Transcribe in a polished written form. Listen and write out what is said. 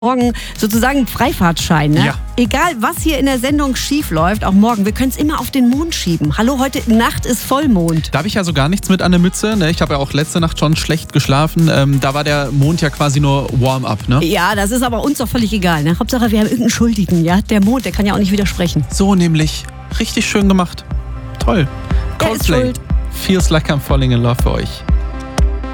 Morgen sozusagen Freifahrtschein, ne? Ja. Egal, was hier in der Sendung schief läuft, auch morgen, wir können es immer auf den Mond schieben. Hallo, heute Nacht ist Vollmond. Da habe ich ja so gar nichts mit an der Mütze. Ne? Ich habe ja auch letzte Nacht schon schlecht geschlafen. Da war der Mond ja quasi nur Warm-up. Ne? Ja, das ist aber uns doch völlig egal, ne? Hauptsache, wir haben irgendeinen Schuldigen, ja? Der Mond, der kann ja auch nicht widersprechen. So nämlich. Richtig schön gemacht. Toll. Er ist Coldplay. schuld. Feels like I'm falling in love für euch.